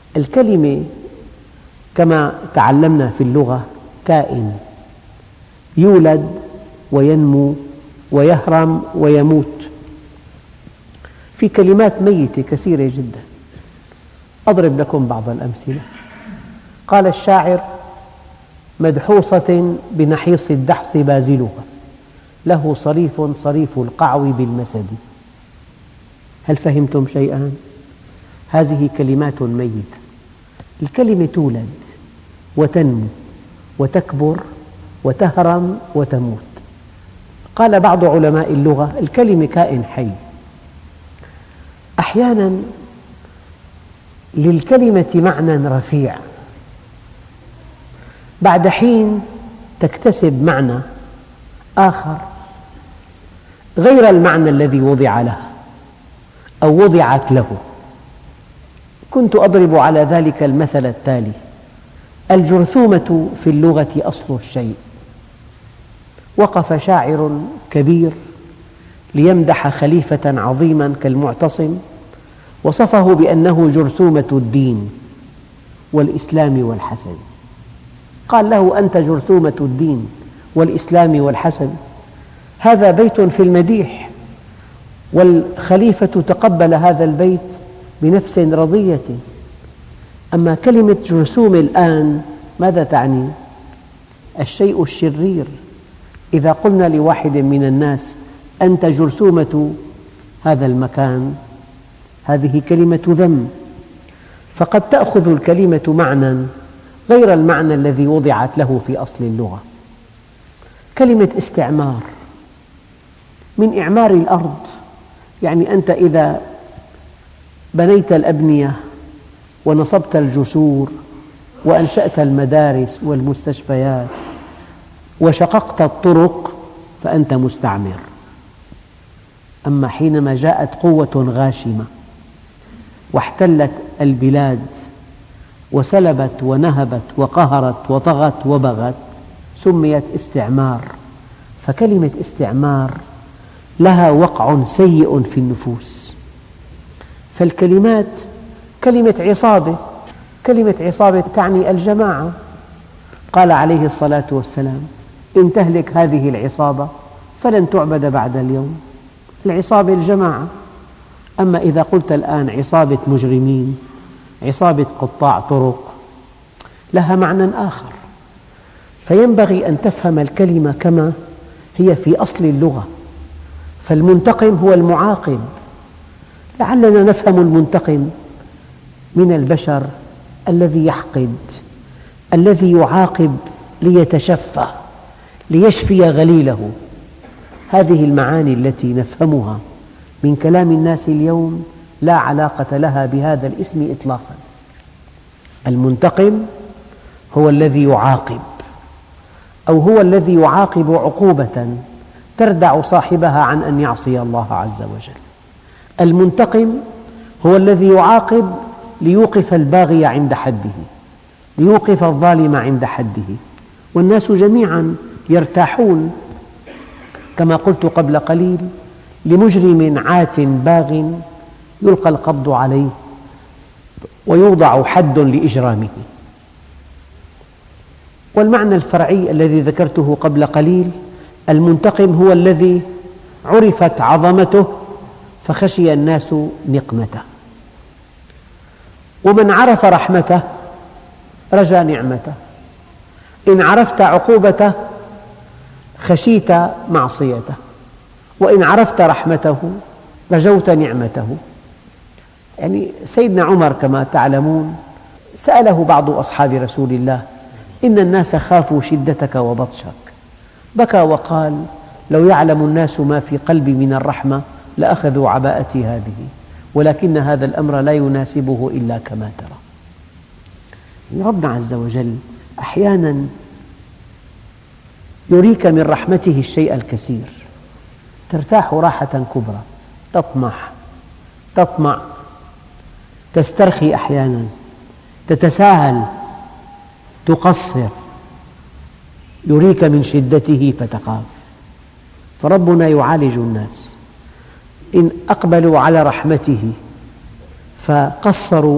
الكلمة كما تعلمنا في اللغة كائن يولد وينمو ويهرم ويموت. في كلمات ميتة كثيرة جدا. أضرب لكم بعض الأمثلة. قال الشاعر: مدحوصة بنحيص الدحس بازلها، له صريف صريف القعو بالمسد. هل فهمتم شيئا؟ هذه كلمات ميتة. الكلمة تولد وتنمو وتكبر وتهرم وتموت. قال بعض علماء اللغة: الكلمة كائن حي. أحيانا للكلمة معنى رفيع، بعد حين تكتسب معنى آخر غير المعنى الذي وضع لها أو وضعت له. كنت أضرب على ذلك المثل التالي: الجرثومة في اللغة أصل الشيء. وقف شاعر كبير ليمدح خليفة عظيما كالمعتصم، وصفه بأنه جرثومة الدين والإسلام والحسن. قال له: أنت جرثومة الدين والإسلام والحسن. هذا بيت في المديح، والخليفة تقبل هذا البيت بنفس رضية. أما كلمة جرثوم الآن ماذا تعني؟ الشيء الشرير. إذا قلنا لواحد من الناس: أنت جرثومة هذا المكان، هذه كلمة ذم. فقد تأخذ الكلمة معنى غير المعنى الذي وضعت له في أصل اللغة. كلمة استعمار من إعمار الأرض، يعني أنت إذا بنيت الأبنية ونصبت الجسور وأنشأت المدارس والمستشفيات وشققت الطرق فأنت مستعمر. أما حينما جاءت قوة غاشمة واحتلت البلاد وسلبت ونهبت وقهرت وطغت وبغت سميت استعمار. فكلمة استعمار لها وقع سيء في النفوس. فالكلمات كلمة عصابة، كلمة عصابة تعني الجماعة. قال عليه الصلاة والسلام: إن تهلك هذه العصابة فلن تعبد بعد اليوم. العصابة الجماعة. أما إذا قلت الآن عصابة مجرمين، عصابة قطاع طرق، لها معنى آخر. فينبغي أن تفهم الكلمة كما هي في أصل اللغة. فالمنتقم هو المعاقب. لعلنا نفهم المنتقم من البشر الذي يحقد، الذي يعاقب ليتشفى، ليشفي غليله. هذه المعاني التي نفهمها من كلام الناس اليوم لا علاقة لها بهذا الاسم إطلاقا. المنتقم هو الذي يعاقب، أو هو الذي يعاقب عقوبة تردع صاحبها عن أن يعصي الله عز وجل. المنتقم هو الذي يعاقب ليوقف الباغي عند حده، ليوقف الظالم عند حده، والناس جميعا يرتاحون. كما قلت قبل قليل: لمجرم عات باغ يلقى القبض عليه ويوضع حد لإجرامه. والمعنى الفرعي الذي ذكرته قبل قليل: المنتقم هو الذي عرفت عظمته فخشي الناس نقمته، ومن عرف رحمته رجا نعمته. إن عرفت عقوبته خشيت معصيته، وإن عرفت رحمته رجوت نعمته. يعني سيدنا عمر كما تعلمون سأله بعض أصحاب رسول الله: إن الناس خافوا شدتك وبطشك. بكى وقال: لو يعلم الناس ما في قلبي من الرحمة لأخذوا عباءتي هذه، ولكن هذا الأمر لا يناسبه إلا كما ترى. ربنا عز وجل أحيانا يريك من رحمته الشيء الكثير، ترتاح راحة كبرى، تطمع، تسترخي، أحيانا تتساهل، تقصر، يريك من شدته فتخاف. فربنا يعالج الناس. إن أقبلوا على رحمته فقصروا